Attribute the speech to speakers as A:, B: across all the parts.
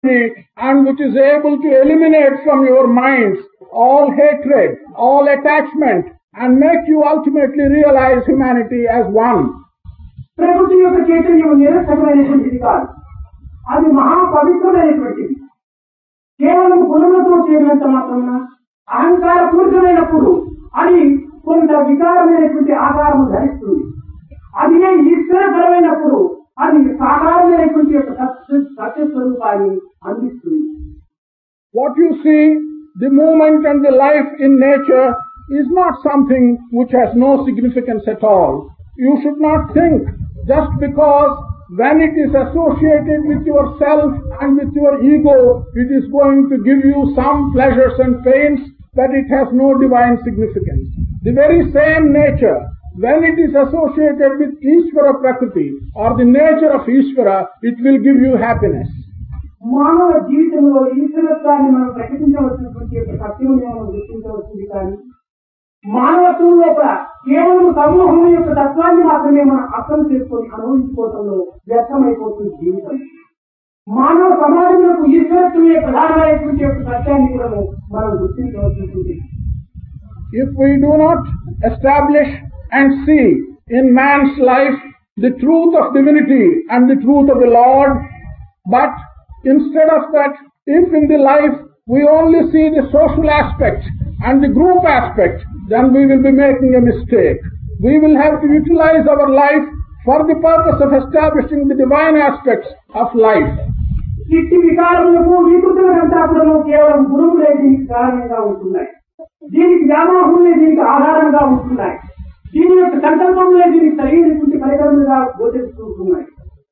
A: and which is able to eliminate from your minds all hatred, all attachment, and make you ultimately realize humanity as one.
B: ప్రకృతి యొక్క చైతన్యం నిరర్థకమైనటువంటిది కాదు, అది మహాపవిత్రమైనటువంటిది. కేవలం గుణములతో చేరినంత మాత్రాన అహంకార పూరితమైనప్పుడు అది కొంత వికారమైనటువంటి ఆకారము ధరిస్తుంది. అది ఈశ్వరపరమైనప్పుడు అది సాకారమైనటువంటి యొక్క సత్యస్వరూపాన్ని అందిస్తుంది.
A: What you see, the movement and the life in nature is not something which has no significance at all. You should not think just because when it is associated with yourself and with your ego, it is going to give you some pleasures and pains, that it has no divine significance. The very same nature, when it is associated with Ishvara Prakriti or the nature of Ishvara, it will give you happiness.
B: మానవ జీవితంలో ఈశ్వరత్వాన్ని మనం ప్రకటించవలసినటువంటి సత్యం మనం గుర్తించవలసింది. కానీ మానవత్వం లోపల కేవలం సమూహం యొక్క తత్వాన్ని మాత్రమే మనం అర్థం చేసుకొని అనుభవించుకోవడంలో వ్యర్థమైపోతుంది జీవితం. మానవ సమాజంలో ఈశ్వరత్వమే ప్రధానమైనటువంటి యొక్క సత్యాన్ని కూడా మనం గుర్తించవలసింది.
A: If we do not establish and see in man's life the truth of divinity and the truth of the Lord, but instead of that, if in the life we only see the social aspect and the group aspect, then we will be making a mistake. We will have to utilize our life for the purpose of establishing the divine aspects of life.
B: ఇట్టి వికారములకు వికృతులంతా కూడా కేవలం గురువులే దీనికి కారణంగా ఉంటున్నాయి. దీనికి వ్యామోహములే దీనికి ఆధారంగా ఉంటున్నాయి. దీని యొక్క సంకల్పములే దీనికి సరైనటువంటి పరికరములుగా గోచరిస్తుంటున్నాయి.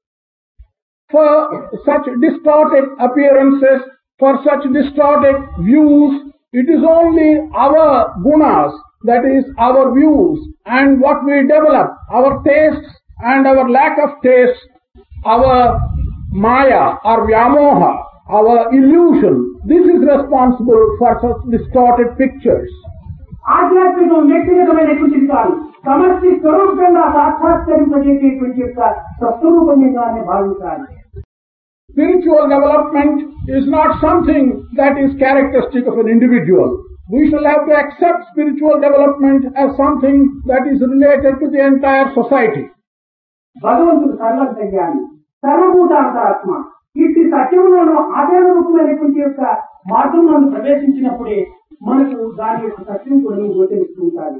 A: For such distorted appearances, for such distorted views, it is only our gunas, that is our views and what we develop, our tastes and our lack of taste, our maya or vyamoha, our illusion, this is responsible for such distorted pictures.
B: ఆధ్యాత్మికం వ్యక్తిగతమైనటువంటిది కాదు, సమష్టి స్వరూపంగా సాక్షాత్కరింపజేసేటువంటి యొక్క స్వస్వరూపంగానే భావించాలి.
A: Spiritual development is not something that is characteristic of an individual. We shall have to accept spiritual development as something that is related to the entire society.
B: భగవంతుడు సర్వజ్ఞాని, సర్వభూతాంతరాత్మ. ఇట్టి సత్యములను ఆచరణ రూపమైనటువంటి యొక్క మార్గంలో ప్రవేశించినప్పుడే మనకు దాని యొక్క సత్యం కూడా గోచరిస్తూ ఉంటాయి.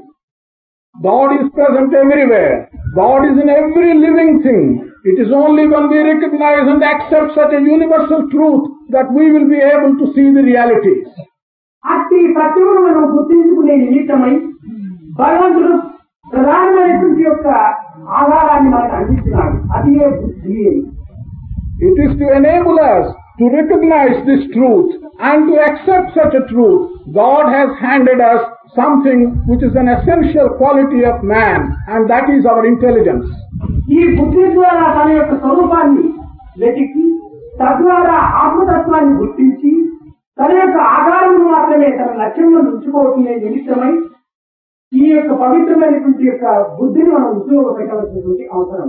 A: God is present everywhere. God is in every living thing. It is only when we recognize and accept such a universal truth that we will be able to see the realities.
B: అట్టి సత్యమును మనం గుర్తించుకునే నిమిత్తమై భగవంతుడు ప్రధానమైనటువంటి యొక్క ఆధారాన్ని మనకు అందిస్తున్నాడు. అది బుద్ధి.
A: It is to enable us to recognize this truth and to accept such a truth. God has handed us something which is an essential quality of man, and that is our intelligence.
B: ఈ బుద్ధి ద్వారా తన యొక్క స్వరూపాన్ని వెతికి తద్వారా ఆత్మతత్వాన్ని గుర్తించి తన యొక్క ఆధారమును మాత్రమే తన లక్ష్యంలో ఉంచుకోవటమే నిమిత్తమై ఈ యొక్క పవిత్రమైనటువంటి యొక్క బుద్ధిని మనం ఉపయోగపెట్టవలసినటువంటి అవసరం.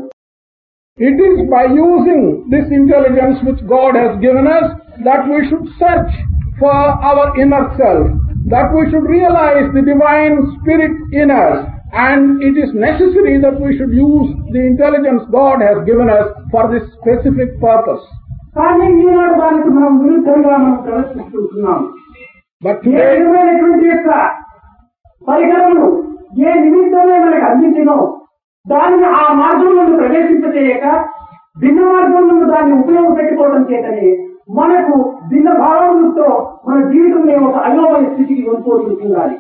A: It is by using this intelligence which God has given us that we should search for our inner self, that we should realize the divine spirit in us, and it is necessary that we should use the intelligence God has given us for this specific purpose.
B: కానీ ఈనాడు దానికి మనం విరుద్ధంగా మనం ప్రవర్తిస్తున్నాం.
A: But today,
B: యొక్క పరికరమును ఏ నిమిత్తమే మనకు అందించినో దానిని ఆ మార్గంలో ప్రవేశింపచేయక భిన్న మార్గంలో దాన్ని ఉపయోగపెట్టుకోవడం చేతనే మనకు భిన్న భావములతో మన జీవితంలో ఒక అయోమయ స్థితికి వెళ్ళిపోతుండాలి.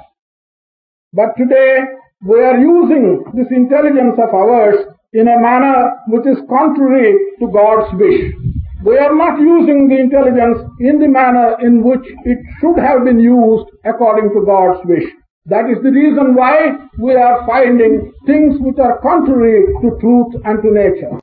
A: But today we are using this intelligence of ours in a manner which is contrary to God's wish. We are not using the intelligence in the manner in which it should have been used according to God's wish. That is the reason why we are finding things which are contrary to truth and to nature.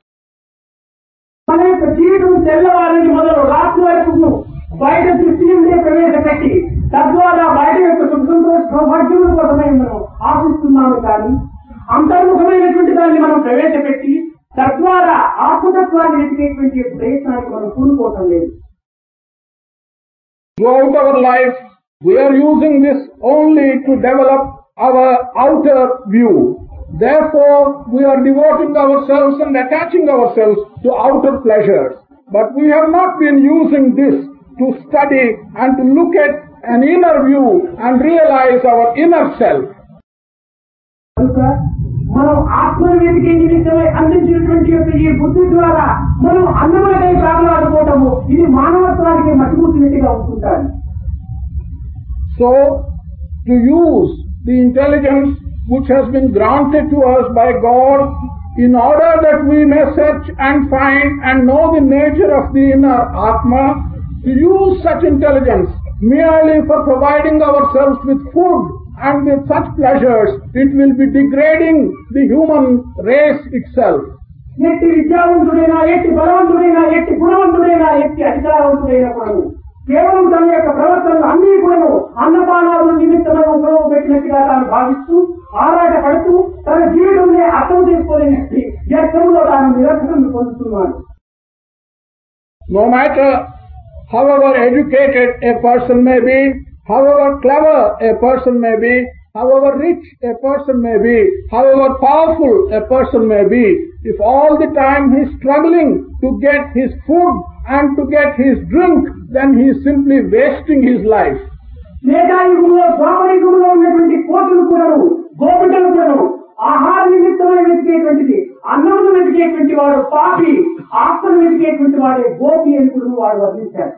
B: మన యొక్క జీవితం తెల్లవారిని మొదలు రాత్రి వరకు బయట దృష్టిని ప్రవేశపెట్టి తద్వారా బయట యొక్క సుఖ సంతోష సౌభాగ్యం కోసమే మనం ఆశిస్తున్నాము. కానీ అంతర్ముఖమైనటువంటి దాన్ని మనం ప్రవేశపెట్టి తద్వారా ఆత్మతత్వాన్ని వెతికేటువంటి ప్రయత్నానికి మనం పూనుకోవటం లేదు.
A: Throughout our life, we are using this only to develop our outer view. Therefore, we are devoting ourselves and attaching ourselves to outer pleasures. But we have not been using this to study and to look at an inner view and realize our inner self.
B: మనం ఆత్మను వెతికే నిమిత్తమై అందించినటువంటి యొక్క ఈ బుద్ధి ద్వారా మనం అన్నమయ్యే ప్రాణాడుకోవటము ఇది మానవత్వానికి మతిమూసినట్టుగా ఉంటుంటారు.
A: So, to use the intelligence which has been granted to us by God in order that we may search and find and know the nature of the inner Atma, to use such intelligence merely for providing ourselves with food and with such pleasures, it will be degrading the human race itself.
B: ఎట్టి విద్యావంతుడైనా, ఎట్టి బలవంతుడైనా, ఎట్టి గుణవంతుడైనా, ఎట్టి అధికారవంతుడైన కూడా కేవలం తన యొక్క ప్రవర్తనలు అన్ని కూడా అన్నపానాల నిమిత్తమై ఉపయోగపెట్టినట్టుగా తాను భావిస్తూ ఆరాట పడుతూ తన జీవితంలో అర్థం చేసుకోలేని వ్యర్థంలో తాను నిరసనం పొందుతున్నాడు.
A: No matter however educated a person may be, however clever a person may be, however rich a person may be, however powerful a person may be, if all the time he is struggling to get his food and to get his drink, then he is simply wasting his life.
B: మేధాయుగంలో ద్వాపరయుగంలో ఉన్నటువంటి కోతులు కూడా గోపికలు కూడా ఆహార నిమిత్తమై వెతికేటువంటిది, అన్నమును వెతికేటువంటి వాడు పాపి, ఆత్మను వెతికేటువంటి వాడే గోపి అని కూడా వాడు వర్ణించారు.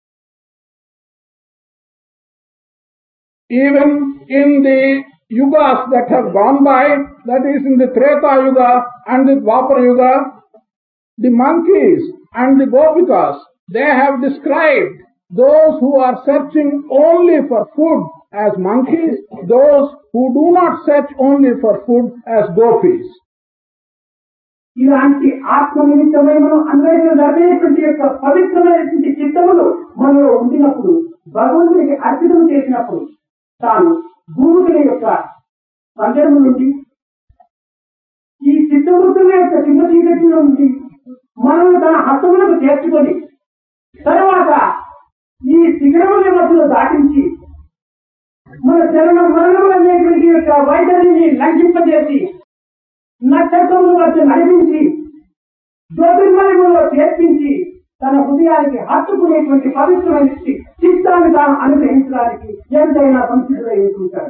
A: Even in the yugas that have gone by, that is in the Treta Yuga and the Dwapara Yuga, the monkeys and the gopikas, they have described those who are searching only for food as monkeys, those who do not search only for food as gopis.
B: ఇలాంటి ఆత్మ నిమిత్తమై మనం అన్వేషణ జరిగేటువంటి యొక్క పవిత్రమైనటువంటి చిత్తములు మనలో ఉండినప్పుడు, భగవంతునికి అర్పితం చేసినప్పుడు తాను భూమిని యొక్క పంజరము నుండి ఈ చిత్తవృత్తుల యొక్క చిన్న చీకటి నుండి మనం తన హస్తములకు చేర్చుకొని తర్వాత ఈ శిఖరముల మధ్యలో దాటించి మన చరణ మరణం అనేటువంటి యొక్క వైద్యుని లంఘింపజేసి నక్షత్రముల మధ్య నడిపించి జ్యోతిర్మయంలో చేర్పించి తన హృదయానికి హత్తుకునేటువంటి పవిత్రమైన చిత్తాన్ని తాను అనుగ్రహించడానికి ఎంతైనా సంసిద్ధులై ఉంటుంటాడు.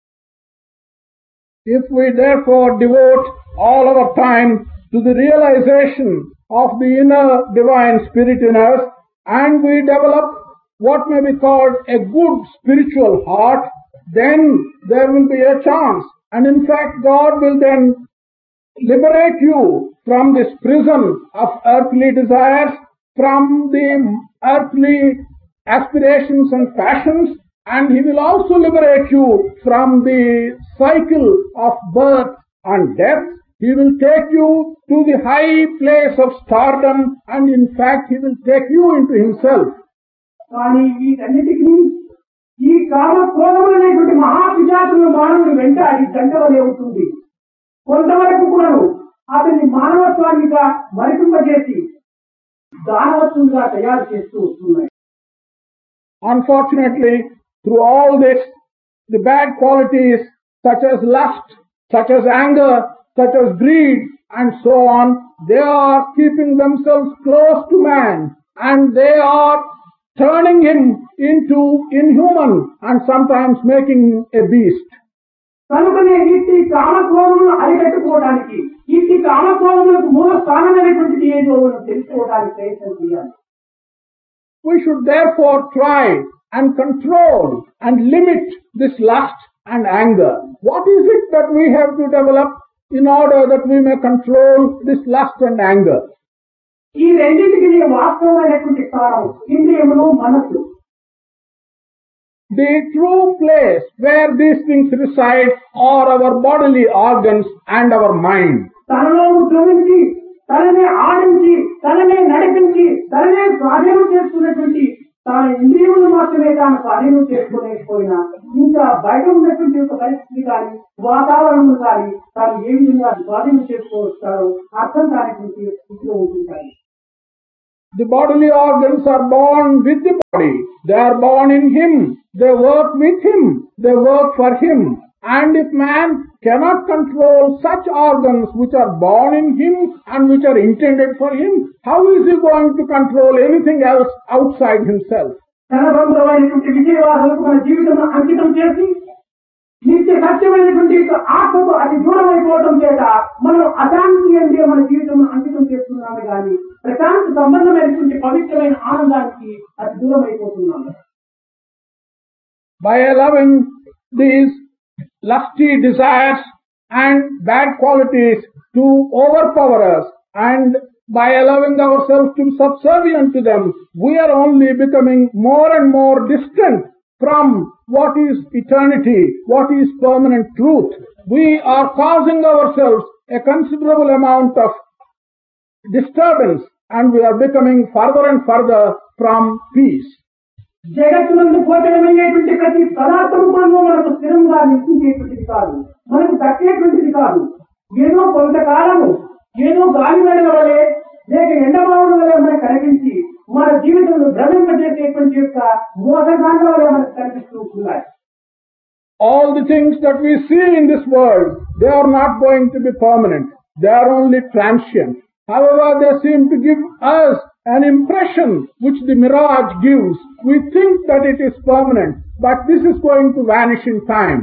A: If we therefore devote all our time to the realization of the inner divine spirit in us, and we develop what may be called a good spiritual heart, then there will be a chance, and in fact God will then liberate you from this prison of earthly desires, from the earthly aspirations and passions, and He will also liberate you from the cycle of birth and death. He will take you to the high place of stardom, and in fact He will take you into Himself.
B: కానీ వీటన్నిటికీ ఈ కామక్రోధములు అనేటువంటి మహాపిశాచులు మానవుని వెంటాడి దండవలే ఉంటుంది. కొంతవరకు కూడా అతన్ని మానవత్వాన్నిగా మరిపింపజేసి దానవత్వంగా తయారు చేస్తూ వస్తున్నాయి.
A: Unfortunately, through all this, the bad qualities such as lust, such as anger, such as greed, and so on, they are keeping themselves close to man, and they are turning him into inhuman and sometimes making a beast.
B: కనుకనే ఇట్టి కామక్రోధములను అరికట్టుకోవడానికి, ఇట్టి కామక్రోధములకు మూల స్థానమైనటువంటిది ఏదో మనం తెలుసుకోవడానికి ప్రయత్నం చేయాలి.
A: We should therefore try and control and limit this lust and anger. What is it that we have to develop in order that we may control this lust and anger?
B: ఈ రెండింటికి వాస్తవమైనటువంటి స్థానం ఇంద్రియములు, మనస్సు.
A: The true place where these things reside are our bodily organs and our mind.
B: తనలో ఉద్భవించి, తననే ఆడించి, తననే నడిపించి, తననే స్వాధీనం చేసుకున్నటువంటి తాను ఇంద్రియములు మాత్రమే తాను స్వాధీనం చేసుకోలేకపోయినా ఇంకా బయట ఉన్నటువంటి ఒక పరిస్థితి కానీ వాతావరణం కానీ తాను ఏ విధంగా స్వాధీనం చేసుకోవస్తారో అర్థం కానిటువంటి స్థితిలో ఉంటుంటాయి.
A: The bodily organs are born with the body. They are born in him. They work with him. They work for him. And if man cannot control such organs which are born in him and which are intended for him, how is he going to control anything else outside himself?
B: ధనబంధమైనటువంటి విజయవాదాలకు మన జీవితం అంకితం చేసి నిత్య సత్యమైనటువంటి ఆత్మకు అతి దూరమైపోవడం చేత మనం అశాంతి అంటే మన జీవితం అంకితం చేస్తున్నాము కానీ ప్రశాంతి సంబంధమైనటువంటి పవిత్రమైన ఆనందానికి అతి దూరమైపోతున్నాము.
A: By allowing these lusty desires and bad qualities to overpower us, and by allowing ourselves to be subservient to them, we are only becoming more and more distant from what is eternity, what is permanent truth. We are causing ourselves a considerable amount of disturbance, and we are becoming further and further from peace.
B: జగత్తునందు గోచరమయ్యేటువంటి ప్రతి పదార్థము మనకు స్థిరంగా నిలిచేటువంటిది కాదు, మనకు దక్కేటువంటిది కాదు. ఏదో కొంతకాలము ఏదో గాలి వెడల వలె లేక ఎండమావుల వలె మనకు కనిపించి మన జీవితంలో భ్రమింపజేసేటువంటి యొక్క మోసగాండ్ల వలె మనకు కనిపిస్తూ ఉంటున్నాయి.
A: All the things that we see in this world, they are not going to be permanent. They are only transient. However, they seem to give us an impression which the mirage gives. We think that it is permanent, but this is going to vanish in time.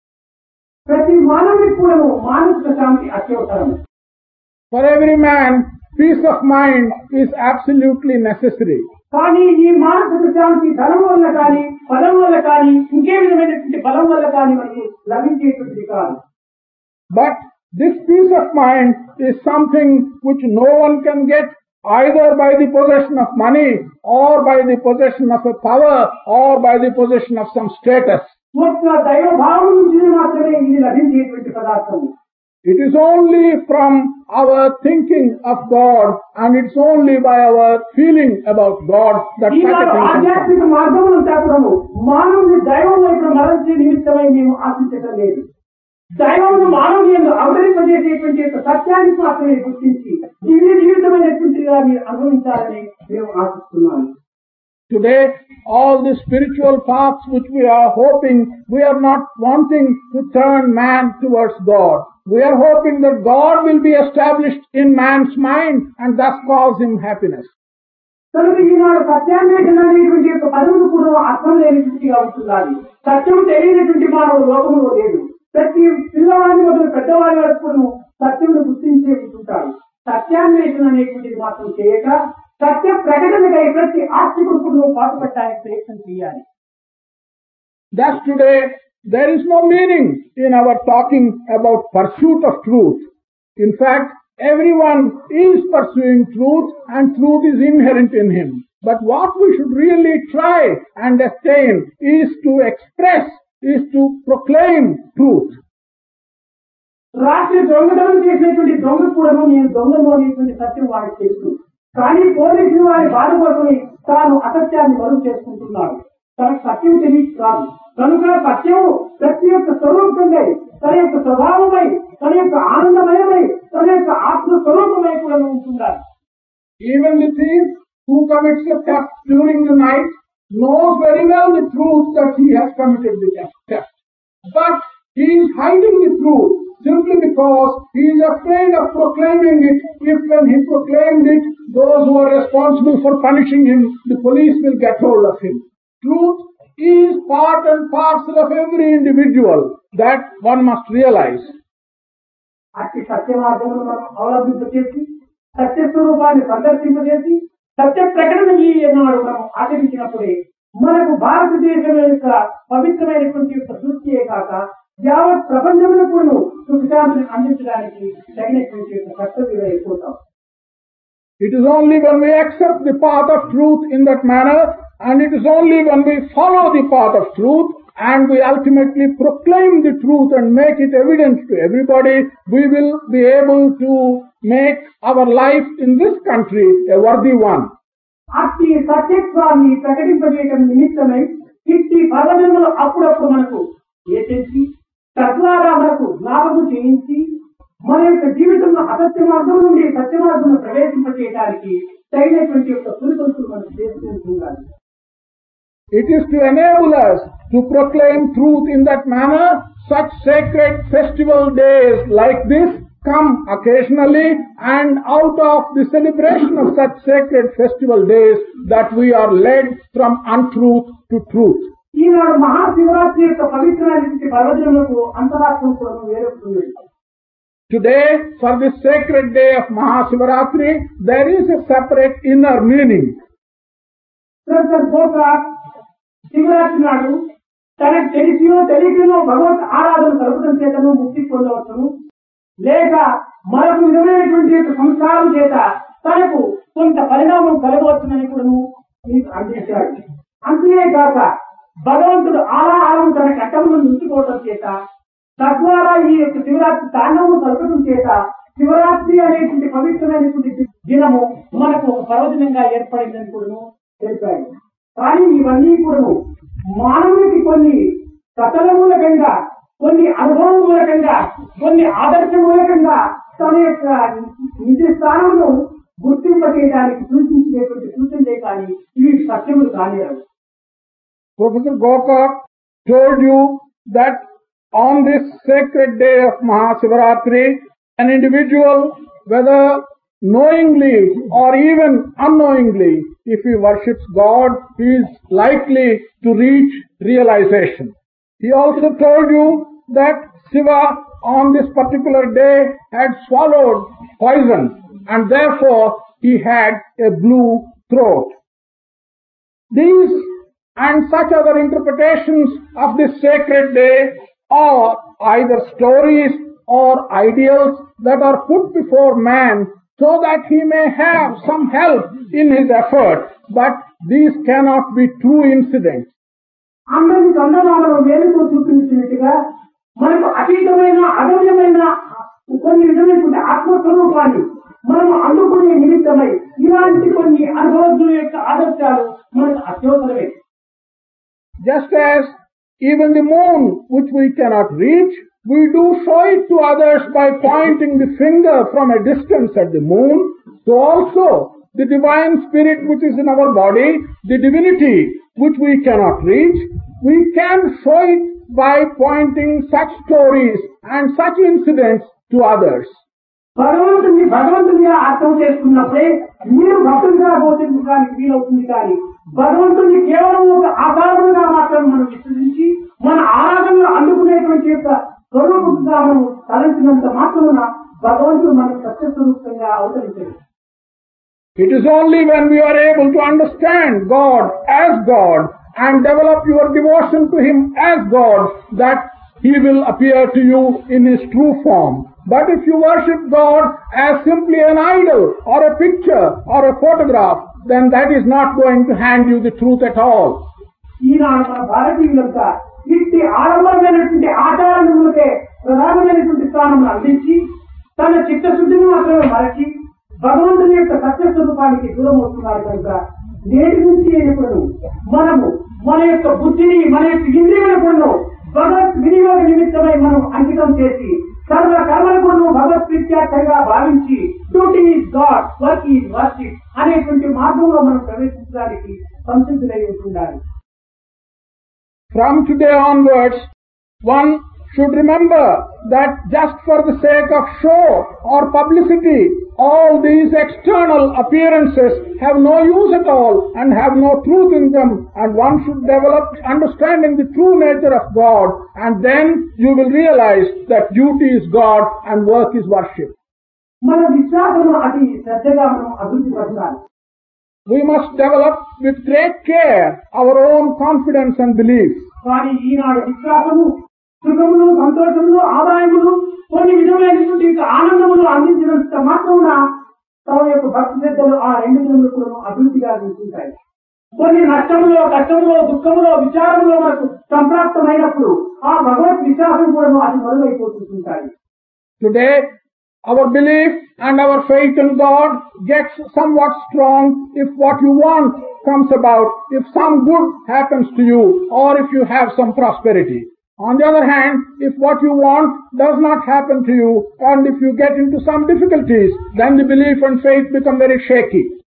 B: ప్రతి మానవునికి కూడా మానసిక శాంతి అత్యవసరం.
A: For every man, peace of mind is absolutely necessary.
B: కానీ ఈ మానసిక శాంతి ధనం వల్ల కానీ బలం వల్ల కానీ ఇంకే విధమైనటువంటి బలం వల్ల కానీ మనకు లభించేటువంటిది కాదు.
A: But this peace of mind is something which no one can get either by the possession of money or by the possession of a power or by the possession of some status.
B: ఒక్క దైవభావం నుంచి మాత్రమే ఇది లభించేటువంటి పదార్థం.
A: It is only from our thinking of God, and it's only by our feeling about God that such a thing can
B: ఆధ్యాత్మిక
A: come.
B: మార్గములంతా కూడా మానవుని దైవం వైపు మరల్చే నిమిత్తమై మేము ఆశించటం లేదు. దైవమును మానవుని యందు అవతరింపజేసేటువంటి సత్యాన్ని మాత్రమే గుర్తించి దివ్య జీవితమైనటువంటిగా మీరు అనుభవించాలని మేము ఆశిస్తున్నాము.
A: Today, all the spiritual paths which we are hoping, we are not wanting to turn man towards God. We are hoping that God will be established in man's mind and thus cause him happiness.
B: కనుక ఈనాడు సత్యాన్వేషణ అనేటువంటి యొక్క పదవులు కూడా అర్థం లేనిగా ఉంటున్నది. సత్యం తెలియనటువంటి మానవుడు లోకములో లేదు. ప్రతి పిల్లవాడిని మొదలు పెద్దవాడి వరకు సత్యమును గుర్తించే ఉంటుంటారు. సత్యాన్వేషణ అనేటువంటిది మాత్రం చేయక సత్య ప్రకటనకై ప్రతి ఆస్తికుడు పాటుపట్టడానికి ప్రయత్నం చేయాలి.
A: Thus today, there is no meaning in our talking about pursuit of truth. In fact, everyone is pursuing truth and truth is inherent in him. But what we should really try and attain is to express, is to proclaim truth.
B: రాత్రి దొంగతనం చేసేటువంటి దొంగ కూడా నేను దొంగను అనేటువంటి సత్యం వాడికి తెలుసు. కానీ పోలీసులు వారి బాధ కోసమే తాను అసత్యాన్ని మరుగు చేసుకుంటున్నాడు. తనకు సత్యం తెలియదు కాదు. కనుక సత్యం ప్రతి యొక్క స్వరూపంగా తన యొక్క స్వభావమై తన యొక్క ఆనందమయమై తన యొక్క ఆత్మ స్వరూపమై కూడా ఉంటున్నారు.
A: Even the thief who commits a theft during the night knows very well the truth that he has committed the theft. But he is hiding the truth simply because he is afraid of proclaiming it. If when he proclaimed it, those who are responsible for punishing him, the police will get hold of him. Truth is part and parcel of every individual that one must realize.
B: అట్టి సత్య మార్గమును మనం అవలంబింపచేసి సత్య స్వరూపాన్ని సందర్శింపజేసి సత్య ప్రకటన ఈ నాడు మనం ఆచరించినప్పుడే మనకు భారతదేశం యొక్క పవిత్రమైనటువంటి యొక్క సృష్టియే కాక యావత్ ప్రపంచములకు సుఖశాంతిని అందించడానికి తగినటువంటి యొక్క కర్తవ్యం అయిపోతాం.
A: It is only when we accept the path of truth in that manner, and it is only when we follow the path of truth and we ultimately proclaim the truth and make it evident to everybody, we will be able to make our life in this country a worthy one.
B: అట్టి సత్యత్వాన్ని ప్రకటింపజేయడం నిమిత్తమై ఇట్టి పర్వజన్మలు అప్పుడప్పుడు మనకు ఏచేసి తద్వారా మనకు జ్ఞాపకం చేయించి మన యొక్క జీవితంలో అసత్య మార్గం నుండి సత్య మార్గంలో ప్రవేశింపచేయడానికి తగినటువంటి యొక్క పులికొలుపులు మనం చేసుకుంటూ ఉండాలి.
A: It is to enable us to proclaim truth in that manner. Such sacred festival days like this come occasionally, and out of the celebration of such sacred festival days that we are led from untruth to truth.
B: ఈనాడు మహాశివరాత్రి యొక్క పవిత్రమైనటువంటి పర్వదినములకు అంతరాత్మ కూడా వేరొస్తుంది.
A: Today, for this sacred day of Mahasivaratri, there is a separate inner meaning.
B: Shivaratri నాడు తనకు తెలిసినో తెలియకనో భగవత్ ఆరాధన కలపడం చేతను ముక్తి పొందవచ్చును, లేక మరొక విధమైనటువంటి సంస్కారం చేత తనకు కొంత పరిణామం కలగవచ్చునని కూడా మీకు అందించాడు. అంతేకాక భగవంతుడు ఆలాహారం తన కట్టములను ఉంచుకోవడం చేత, తద్వారా ఈ యొక్క శివరాత్రి తాండవం కలపడం చేత శివరాత్రి అనేటువంటి పవిత్రమైనటువంటి దినము మనకు ఒక పర్వదినంగా ఏర్పడిందని కూడా తెలిపాడు. కానీ ఇవన్నీ కూడా మానవునికి కొన్ని కథల మూలకంగా, కొన్ని అనుభవం మూలకంగా, కొన్ని ఆదర్శ మూలకంగా తన యొక్క నిజ స్థానంలో గుర్తింపజేయడానికి సూచించేటువంటి సూచనలే కానీ ఇవి సత్యములు కానిరావు.
A: Professor Gokak told you that on this sacred day of Mahasivaratri, an individual, whether knowingly or even unknowingly, if he worships God, he is likely to reach realization. He also told you that Shiva on this particular day had swallowed poison and therefore he had a blue throat. These and such other interpretations of this sacred day are either stories or ideals that are put before man so that he may have some help in his effort, but these cannot be true incidents.
B: అందరి చందనాలను వేలుతో చూపించినట్టుగా మనకు అతీతమైన అగమ్యమైన కొన్ని విధమైనటువంటి ఆత్మస్వరూపాన్ని మనం అందుకునే నిమిత్తమై ఇలాంటి కొన్ని అనుభవజ్ఞుల యొక్క ఆదర్శాలు మనకు అత్యవసరమే.
A: Just as even the moon, which we cannot reach, we do show it to others by pointing the finger from a distance at the moon, so also the divine spirit which is in our body, the divinity which we cannot reach, we can show it by pointing such stories and such incidents to others.
B: భగవంతుని అర్థం చేసుకున్నప్పుడే మీరు భక్తులుగా బోధించడానికి వీలవుతుంది. కానీ భగవంతుని కేవలం ఒక ఆధారంగా మాత్రం మనం విశ్వసించి మన ఆరాధనలు అందుకునేటువంటి యొక్క స్వరూపంగా మనం తలంచినంత మాత్రమున భగవంతుడు మనకు సత్యస్వరూపంగా అవతరించాడు.
A: It is only when we are able to understand God as God and develop your devotion to Him as God that He will appear to you in His true form. But if you worship God as simply an idol or a picture or a photograph, then that is not going to hand you the truth at all.
B: ఈనాడు మన భారతీయులంతా ఇట్టి ఆడంబరమైనటువంటి ఆచారములకే ప్రధానమైనటువంటి స్థానం అందించి తన చిత్తశుద్ధిని మాత్రమే మరచి భగవంతుని యొక్క సత్యస్వరూపానికి దూరం అవుతున్నారు. కనుక నేటి నుంచి ఎప్పుడు మనము మన యొక్క బుద్ధిని, మన యొక్క ఇంద్రియములను భగవత్ వినియోగ నిమిత్తమై మనం అంకితం చేసి సర్వ కర్మలను భగవత్ ప్రీత్యార్థంగా భావించి duty is God, work is worship అనేటువంటి మార్గంలో మనం ప్రవేశించడానికి సంసిద్ధులై ఉండాలి.
A: From today onwards, one should remember that just for the sake of show or publicity, all these external appearances have no use at all and have no truth in them, and one should develop understanding the true nature of God, and then you will realize that duty is God and work is worship.
B: మన విశ్వాసము అతి శ్రద్ధగా మనం అభివృద్ధి పరచాలి.
A: We must develop with great care our own confidence and beliefs.
B: కానీ ఈనాడు విశ్వాసము సుఖములు, సంతోషములు, ఆదాయములు, కొన్ని విధమైనటువంటి ఆనందములు అందించినంత మాత్రమున తమ యొక్క భక్తి శ్రద్ధలు ఆ రెండు విధములు కూడా అభివృద్ధిగా ఉంటాయి. కొన్ని నష్టములో, కష్టములో, దుఃఖములో, విచారములో మనకు సంప్రాప్తమైనప్పుడు ఆ భగవత్ విశ్వాసం కూడా అది మరుగైపోతుంటాయి.
A: Today, our belief and our faith in God gets somewhat strong if what you want comes about, if some good happens to you, or if you have some prosperity. On the other hand, if what you want does not happen to you, and if you get into some difficulties, then the belief and faith become very shaky.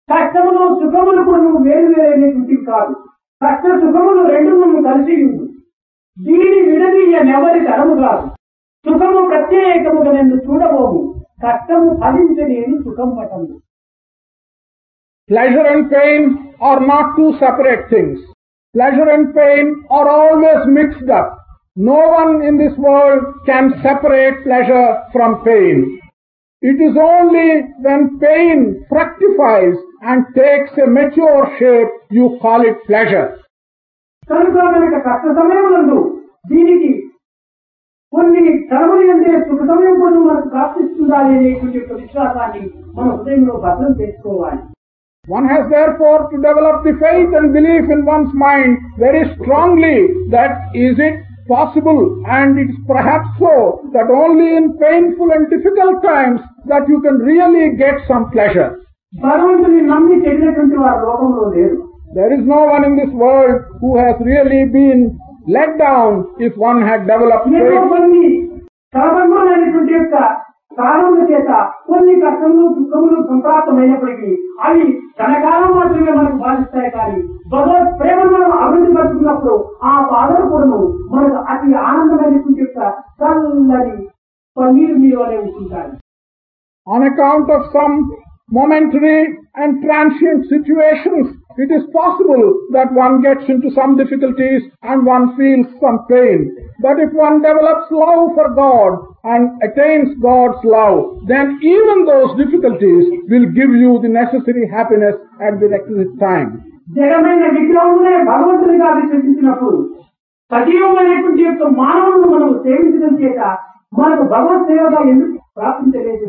B: కష్టములు సుఖములు కూడా నువ్వు వేరు వేరేటువంటివి కాదు. కష్ట సుఖములు రెండు నువ్వు కలిసి ఉంది. దీని విడదీయనెవరి తరము కాదు. సుఖము ప్రత్యేకముగా నిన్ను చూడబోము, కష్టము ఫలించలేని సుఖం పటము.
A: Pleasure and pain are not two separate things. Pleasure and pain are always mixed up. No one in this world can separate pleasure from pain. It is only when pain fructifies and takes a mature shape you call it pleasure.
B: కనుక కష్ట సమయములందు దీనికి కొన్ని కర్మలు అంటే సుఖ సమయం కూడా మనకు ప్రాప్తిస్తుండాలి అనేటువంటి విశ్వాసాన్ని మన హృదయంలో భద్రం చేసుకోవాలి.
A: One has therefore to develop the faith and belief in one's mind very strongly that is it possible, and it is perhaps so that only in painful and difficult times that you can really get some pleasure.
B: భగవంతుని నమ్మి చెడినటువంటి వారు లోకంలో లేరు.
A: There is no one in this world who has really been let down if one had developed faith.
B: కొన్ని సాధారణమైనటువంటి యొక్క కారణముల చేత కొన్ని కష్టములు దుఃఖములు సంప్రాప్తమైనప్పటికీ అవి క్షణకాలం మాత్రమే మనకు బాధిస్తాయి. కానీ భగవత్ ప్రేమను మనం అభివృద్ధి పరుచుకున్నప్పుడు ఆ బాధలు కూడా మనకు అతి ఆనందమైనటువంటి యొక్క చల్లని పన్నీరు నీరు వలె ఉంటుంటాయి.
A: On account of some momentary and transient situations, it is possible that one gets into some difficulties and one feels some pain. But if one develops love for God and attains God's love, then even those difficulties will give you the necessary happiness at the requisite time.
B: జగమైన విగ్రహమునే భగవంతునిగా విశ్వసించినప్పుడు సజీవమైనటువంటి యొక్క మానవులను మనం సేవించడం చేత మనకు భగవత్ సేవగా ఎందుకు ప్రాప్తించలేదు?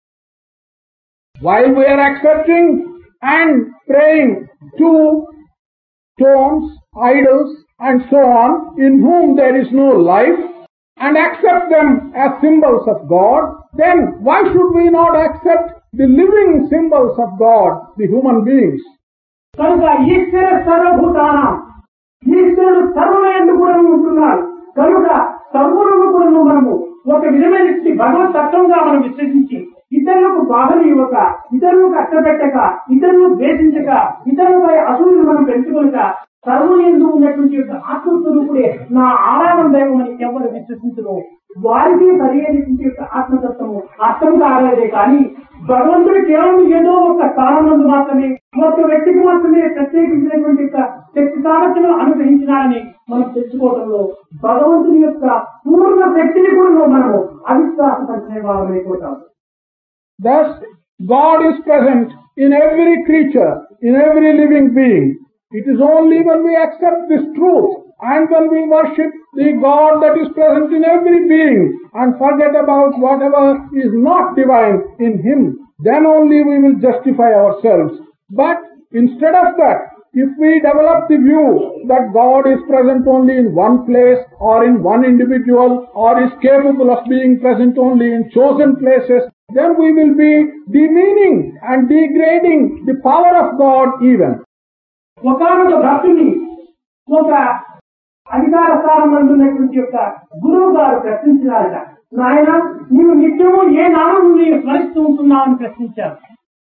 A: While we are accepting and praying to stones, idols and so on, in whom there is no life, and accept them as symbols of God, then why should we not accept the living symbols of God, the human beings?
B: కనుక ఈశ్వర సర్వభూతానం, ఈశ్వరుడు సర్వయందు కూడా ఉంటున్నారు. కనుక సర్వులను కూడా మనము ఒక విధమైన భగవత్ తత్వంగా మనం విశ్వసించి ఇతరులకు బాధలు ఇవ్వక, ఇతరులను కష్టపెట్టక, ఇతరులను ద్వేషించక, ఇతరులపై అసూయను మనం పెంచుకొనక సర్వయందు ఉన్నటువంటి ఆత్మస్వరూపుడే నా ఆరాధన దైవం అని ఎవరు విశ్వసించరు వారికి సరైనటువంటి యొక్క ఆత్మతత్వము అర్థం కాగలదే. కానీ భగవంతుడు కేవలం ఏదో ఒక స్థానం మాత్రమే, ఒక వ్యక్తికి మాత్రమే ప్రత్యేకించినటువంటి యొక్క శక్తి సామర్థ్యం అనుగ్రహించినారని మనం తెలుసుకోవడంలో భగవంతుని యొక్క పూర్ణ శక్తిని కూడా మనము అవిశ్వాసపరిచే వాళ్ళమైపోతాము.
A: Thus, God is present in every creature, in every living being. It is only when we accept this truth and when we worship the God that is present in every being and forget about whatever is not divine in Him, then only we will justify ourselves. But instead of that, if we develop the view that God is present only in one place or in one individual or is capable of being present only in chosen places, then we will be demeaning and degrading the power of God even.
B: ఒకనొక భక్తుని ఒక అధికార స్థానంలో ఉన్నటువంటి యొక్క గురువు గారు ప్రశ్నించినారట, నాయన నీవు నిత్యము ఏ నామం నీవు స్మరిస్తూ ఉంటున్నావు అని ప్రశ్నించారు.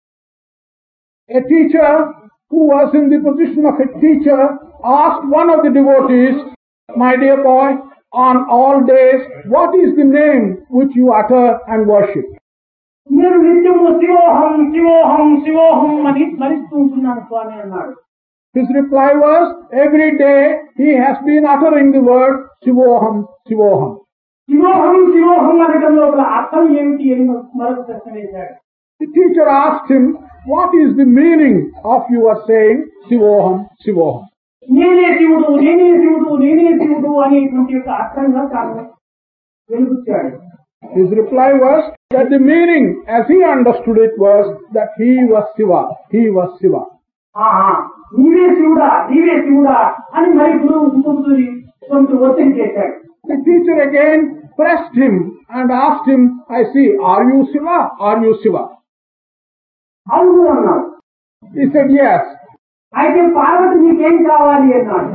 A: A teacher who was in the position of a teacher asked one of the devotees, my dear boy, on all days, what is the name which you utter and worship?
B: నేను నిత్యము శివోహం శివోహం శివోహం అని స్మరిస్తూ ఉంటున్నాను స్వామి అన్నాడు.
A: His reply was, every day he has been uttering the word Shivoham, Shivoham.
B: శివోహం శివోహం అనడం లోపల అర్థం ఏమిటి అని మరొక ప్రశ్న వేశాడు.
A: The teacher asked him, what is the meaning of your saying Shivoham, Shivoham?
B: నేనే శివుడు నేనే శివుడు నేనే శివుడు అనేటువంటి యొక్క అర్థంగా తాను వెలుగుచ్చాడు.
A: His reply was that the meaning as he understood it was that he was Shiva, he was Shiva.
B: నీవే శివుడా అని మరి గురువు కొంత ఒత్తిడి చేశాడు.
A: The teacher again pressed him and asked him, I see, are you Shiva? Are you Shiva?
B: అవును అన్నాడు.
A: He said, yes.
B: అయితే పార్వతి నీకేం కావాలి అన్నాడు.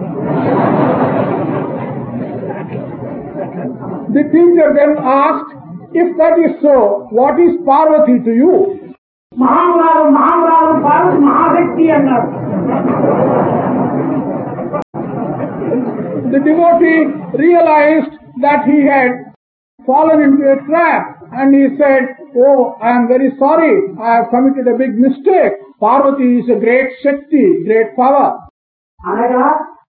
A: The teacher then asked, if that is so, what is Parvati to you?
B: మహాభావం Parvati మహాశక్తి అన్నారు.
A: The devotee realized that he had fallen into a trap and he said, "Oh, I am very sorry, I have committed a big mistake. Parvati is a great Shakti, great power."
B: అనగా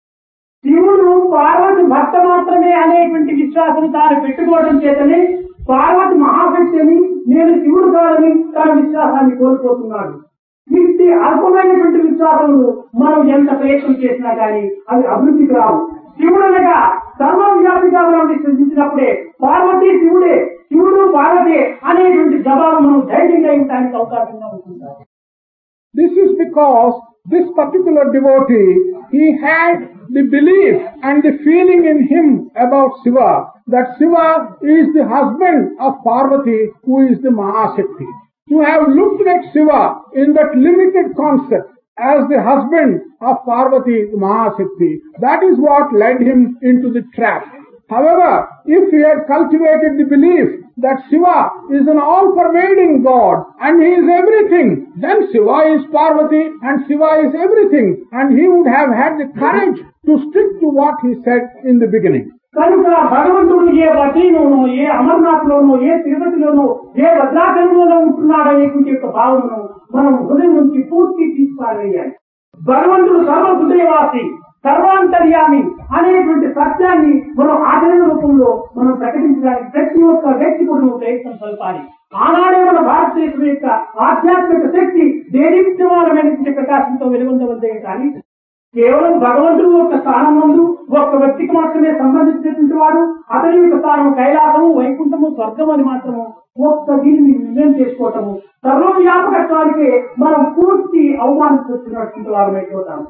B: శివుడు పార్వతి భర్త మాత్రమే అనేటువంటి విశ్వాసం తాను పెట్టుకోవడం చేతనే పార్వతి మహాశక్తి అని, నేను శివుడు కాదని తన విశ్వాసాన్ని కోల్పోతున్నాడు. ఇట్టి అల్పమైనటువంటి విశ్వాసములు మనం ఎంత ప్రయత్నం చేసినా కానీ అవి అభివృద్ధికి రావు. శివుడనగా సర్వవ్యాపిగా మనం విశ్వసించినప్పుడే పార్వతి శివుడే, శివుడు పార్వతి అనేటువంటి జవాబు మనం ధైర్యంగా ఇవ్వడానికి అవకాశంగా ఉంటుంది.
A: This is because this particular devotee, he had the belief and the feeling in him about Shiva, that Shiva is the husband of Parvati, who is the Mahashakti. To have looked at Shiva in that limited concept as the husband of Parvati, the Mahashakti, that is what led him into the trap. However, if he had cultivated the belief that Shiva is an all-pervading God and he is everything, then Shiva is Parvati and Shiva is everything, and he would have had the courage to stick to what he said in the beginning.
B: కనుక భగవంతుడు ఏ బద్రీలోనో, ఏ అమర్నాథ్ లోనో, ఏ తిరుపతిలోనో, ఏ భద్రాచలంలోనో ఉంటున్నాడనేటువంటి యొక్క భావనను మనం హృదయం నుంచి పూర్తి తీసుకోవాలి. భగవంతుడు సర్వ హృదయవాసి, సర్వాంతర్యామి అనేటువంటి సత్యాన్ని మనం ఆచరణ రూపంలో మనం ప్రకటించడానికి ప్రతి ఒక్క వ్యక్తి కూడా ప్రయత్నం సల్పాలి. ఆనాడే మన భారతదేశం యొక్క ఆధ్యాత్మిక శక్తి దేదీప్యమానమైనటువంటి ప్రకాశంతో వెలుగొందవద్దే కానీ కేవలం భగవంతుడు ఒక స్థానం ముందు ఒక వ్యక్తికి మాత్రమే సంబంధించినటువంటి వాడు, అతని యొక్క స్థానం కైలాసము, వైకుంఠము, స్వర్గం అని మాత్రము ఒక్క దీన్ని నిర్ణయం చేసుకోవటము సర్వవ్యాపకత్వానికి మనం పూర్తి అవమానిస్తున్నటువంటి వారమైపోతాము.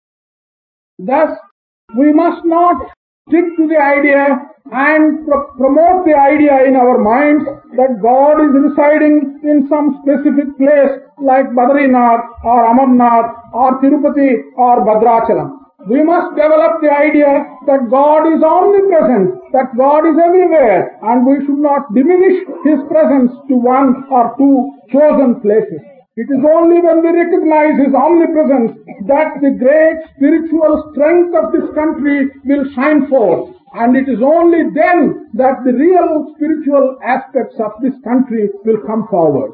A: Thus, we must not stick to the idea and promote the idea in our minds that God is residing in some specific place like Badrinath or Amarnath or Tirupati or Bhadrachalam. We must develop the idea that God is omnipresent, that God is everywhere, and we should not diminish His presence to one or two chosen places. It is only when we recognize His omnipresence that the great spiritual strength of this country will shine forth. And it is only then that the real spiritual aspects of this country will come forward.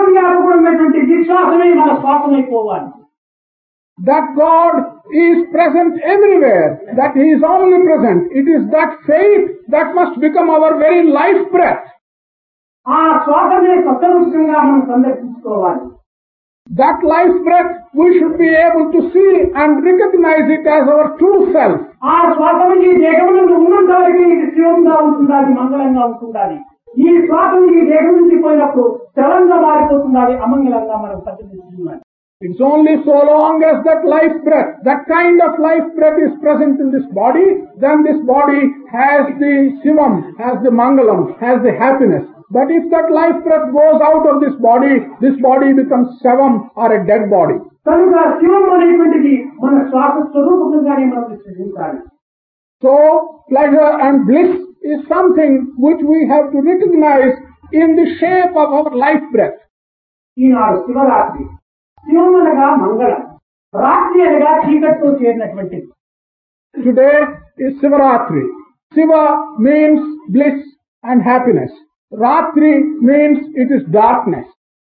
A: That God is present everywhere, that He is omnipresent. It is that faith that must become our very life breath. That life breath we should be able to see and recognize it as our true self. It's only so long as that life breath, that kind of life breath is present in this body, then this body has the Shivam, has the Mangalam, has the happiness. But if that life breath goes out of this body becomes Shivam or a dead body. So, pleasure and bliss is something which we have to recognize in the shape of our life breath. Today is Sivaratri. Siva means bliss and happiness. Ratri means it is darkness.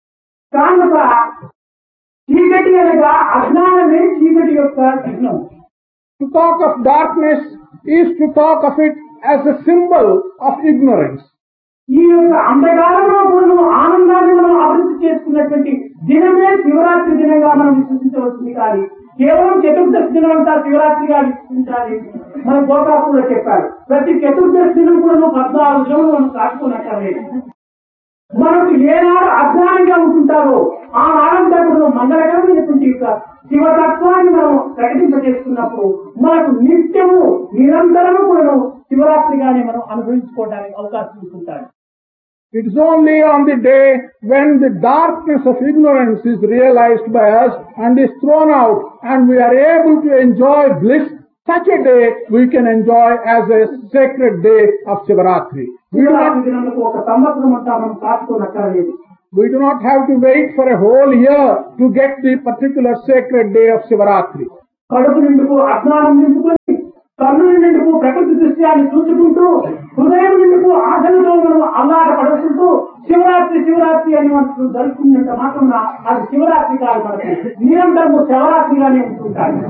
A: To talk of darkness is to talk of it as a symbol of ignorance.
B: ఈ యొక్క అంధకారంలో కూడా ఆనందాన్ని మనం అభివృద్ధి చేసుకున్నటువంటి దినమే శివరాత్రి దినంగా మనం విశ్వసించవలసింది కానీ కేవలం చతుర్దశి దినం అంతా శివరాత్రిగా విశ్వసించాలి. మన గోకాకులో చెప్పారు, ప్రతి చతుర్దశి దినం కూడా 14 రోజులు మనం కాచుకున్నట్లేదు. మనకు ఏనాడు అజ్ఞానంగా ఉంటుంటారో ఆ నాడంతా కూడా మంగళకరమైనటువంటి యొక్క శివతత్వాన్ని మనం ప్రకటింపజేస్తున్నప్పుడు మనకు నిత్యము నిరంతరము కూడా శివరాత్రిగానే మనం అనుభవించుకోవడానికి అవకాశం ఉంటుంటారు.
A: It is only on the day when the darkness of ignorance is realized by us and is thrown out and we are able to enjoy bliss, such a day we can enjoy as a sacred day of Shivaratri. We do not have to wait for a whole year to get the particular sacred day of Shivaratri.
B: కడుపు నిండుకు అజ్ఞానం నింపుకొని కన్నుల నిండుకు ప్రకృతి దృశ్యాన్ని చూసుకుంటూ హృదయం నిండుకు ఆశలతో మనం అల్లాట పడుకుంటూ శివరాత్రి శివరాత్రి అని మనం జరుపుకున్నంత మాత్రంగా అది శివరాత్రి కాదు, మనకి నిరంతరము శివరాత్రిగానే ఉంటుంటాయి.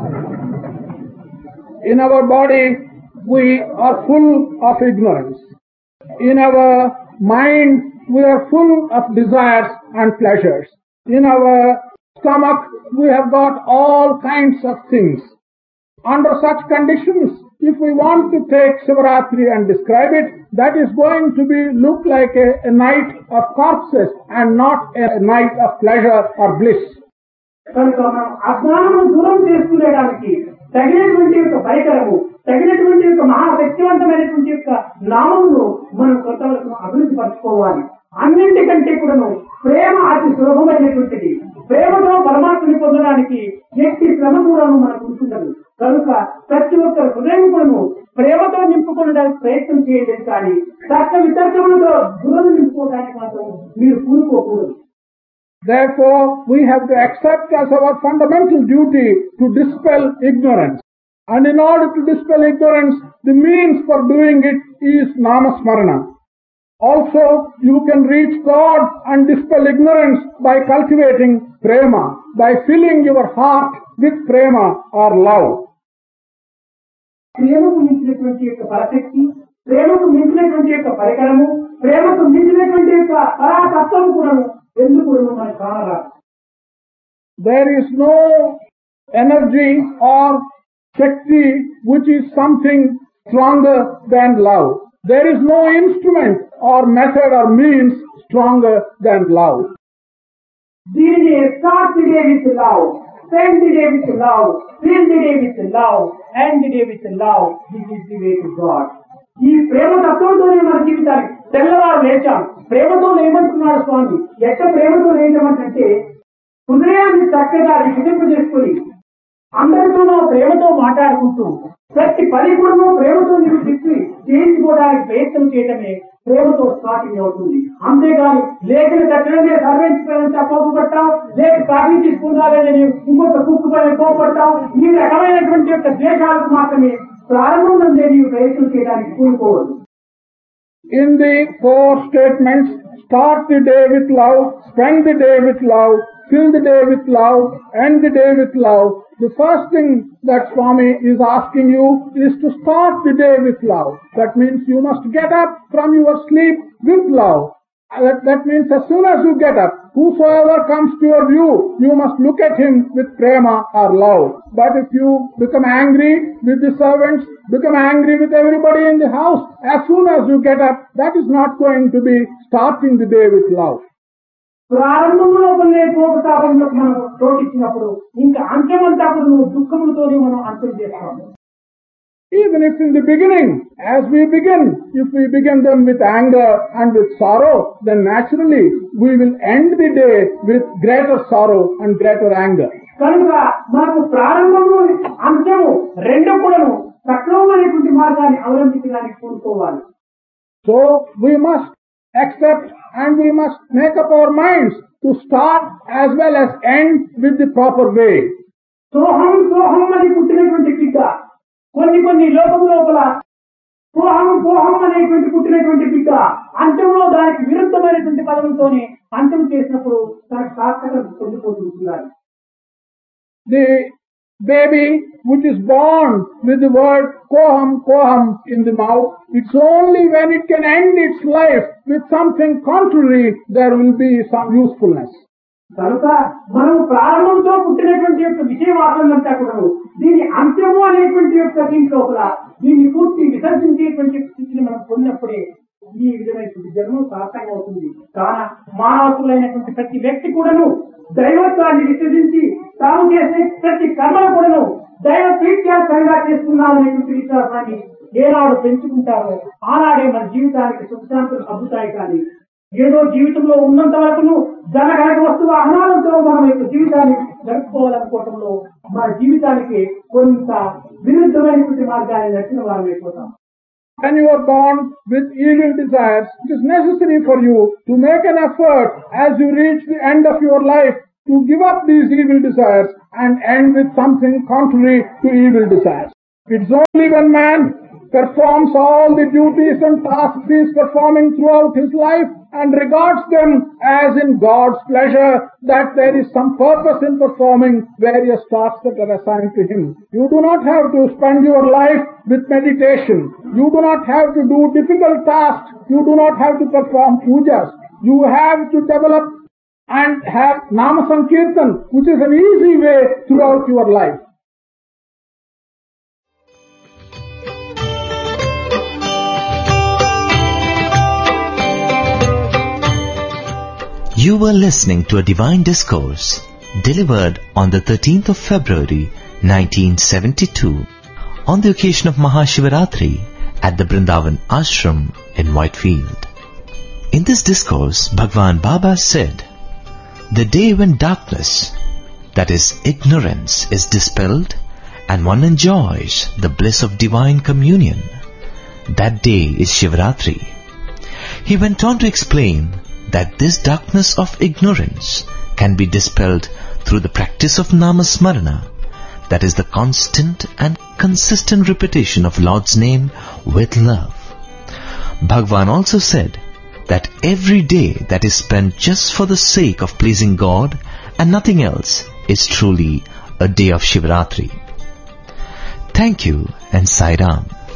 A: In our body we are full of ignorance. In our mind we are full of desires and pleasures. In our stomach we have got all kinds of things. Under such conditions, if we want to take Shivaratri and describe it, that is going to look like a night of corpses and not a night of pleasure or bliss.
B: కనుక మనం అజ్ఞానము దూరం చేసుకునేడానికి తగినటువంటి యొక్క పరికరము, తగినటువంటి యొక్క మహాశక్తివంతమైనటువంటి యొక్క నామమును మనం కొంతవరకు అభివృద్ధి పరచుకోవాలి. అన్నింటికంటే కూడాను ప్రేమ అతి సులభమైనటువంటిది. ప్రేమతో పరమాత్మని పొందడానికి ఎట్టి శ్రమ కూడాను మనకు ఉంటుండదు. కనుక ప్రతి ఒక్కరు హృదయం కూడాను ప్రేమతో నింపుకోవడానికి ప్రయత్నం చేయలేదు, కానీ తర్క వితర్కములతో గురువును నింపుకోవడానికి మాత్రం మీరు కూరుకోకూడదు.
A: Therefore, we have to accept as our fundamental duty to dispel ignorance. And in order to dispel ignorance, the means for doing it is Namasmarana. Also, you can reach God and dispel ignorance by cultivating prema, by filling your heart with prema or love.
B: ప్రేమకు మించినటువంటి యొక్క పరశక్తి, ప్రేమకు మించినటువంటి యొక్క పరికరము, ప్రేమకు మించినటువంటి యొక్క పరాతత్వం కూడా ఎందుకు మనకు కానరాదు.
A: There is no energy or Shakti which is something stronger than love. There is no instrument or method or means stronger than love.
B: దీనిని start the day with love, spend the day with love, fill the day with love, end the day with love. This is the way to God. ఈ ప్రేమ తత్వంతోనే మన జీవితానికి తెల్లవారు లేచాం. ప్రేమతో లేమంటున్నాడు స్వామి. ఎట్ట ప్రేమతో లేచమంటే హృదయాన్ని చక్కగా వికసింప చేసుకుని అందరితోనూ ప్రేమతో మాట్లాడుకుంటూ ప్రతి పని కూడా ప్రేమతో నిరూపించి చేయించుకోవడానికి ప్రయత్నం చేయడమే ప్రేమతో స్టార్టింగ్ అవుతుంది. అంతేగాని లేఖన తక్షణమే సర్వెంట్స్ పేరెంట్స్ కోపపడతాం, లేక కాఫీ తీసుకుందాలని ఇంకొక కుక్కు పైన కోపడతాం. ఈ రకమైనటువంటి యొక్క ద్వేషాలకు మాత్రమే ప్రారంభం నుండే నీవు ప్రయత్నం చేయడానికి కూడుకోవద్దు.
A: In the four statements, start the day with love, spend the day with love, fill the day with love, end the day with love. The first thing that Swami is asking you is to start the day with love. That means you must get up from your sleep with love. That means as soon as you get up, whosoever comes to your view, you must look at him with prema or love. But if you become angry with the servants, become angry with everybody in the house, as soon as you get up, that is not going to be starting the day with love.
B: ప్రారంభంలో కొన్ని కోపతాపంలోకి మనం చోటిచ్చినప్పుడు ఇంకా అంత్యమంతా కూడా నువ్వు దుఃఖములతోనే మనం అంతం చేస్తాము.
A: Even if in the beginning, as we begin, if we begin them with anger and with sorrow, then naturally we will end the day with greater sorrow and greater anger.
B: కనుక మనకు ప్రారంభము అంత్యము రెండు కూడాను సక్రమమైనటువంటి మార్గాన్ని అవలంబించడానికి కోరుకోవాలి.
A: So we must accept and we must make up our minds to start as well as end with the proper way.
B: సోహం సోహం అని పుట్టినటువంటి బిడ్డ కొన్ని లోకం లోపల సోహం సోహం అనేటువంటి పుట్టినటువంటి బిడ్డ అంత్యంలో దానికి విరుద్ధమైనటువంటి పదవులతోనే అంత్యం చేసినప్పుడు దానికి సార్థకత పొందిపోతుంటున్నారు.
A: The baby which is born with the word koham koham in the mouth, it's only when it can end its life with something contrary there will be some usefulness.
B: కనుక మనం ప్రారంభంతో పుట్టినటువంటి యొక్క విషయవాసనంతా కూడా దీని అంత్యము అనేటువంటి యొక్క దీంట్లో కూడా దీన్ని పూర్తి విసర్జించేటువంటి స్థితిని మనం పొందినప్పుడే ఈ విధమైనటువంటి జన్మం సార్థకం అవుతుంది. కాన మానవతులైనటువంటి ప్రతి వ్యక్తి కూడాను దైవత్వాన్ని విసర్జించి తాము చేసే ప్రతి కర్మను కూడాను దైవ ప్రీత్యార్థంగా చేస్తున్నామనేటువంటి విశ్వాసాన్ని ఏనాడు పెంచుకుంటారో ఆనాడే మన జీవితానికి సుఖశాంతులు అబ్బుతాయి. కానీ ఏదో జీవితంలో ఉన్నంత వరకును ధనగనక వస్తువు అహనాలంతో మనం యొక్క జీవితాన్ని జరుపుకోవాలనుకోవటంలో మన జీవితానికి కొంత విరుద్ధమైనటువంటి మార్గాన్ని నచ్చిన వారం అయిపోతాం.
A: When you are born with evil desires, it is necessary for you to make an effort as you reach the end of your life to give up these evil desires and end with something contrary to evil desires. It's only when man performs all the duties and tasks he is performing throughout his life and regards them as in God's pleasure that there is some purpose in performing various tasks that are assigned to him. You do not have to spend your life with meditation. You do not have to do difficult tasks. You do not have to perform pujas. You have to develop and have Nama Sankirtan, which is an easy way throughout your life.
C: You were listening to a divine discourse delivered on the 13th of February 1972 on the occasion of Mahashivaratri at the Vrindavan Ashram in Whitefield. In this discourse, Bhagwan Baba said, "The day when darkness, that is ignorance, is dispelled and one enjoys the bliss of divine communion, that day is Shivaratri." He went on to explain that this darkness of ignorance can be dispelled through the practice of Namasmarana, that is the constant and consistent repetition of Lord's name with love. Bhagwan also said that every day that is spent just for the sake of pleasing God and nothing else is truly a day of Shivaratri. Thank you and Sai Ram.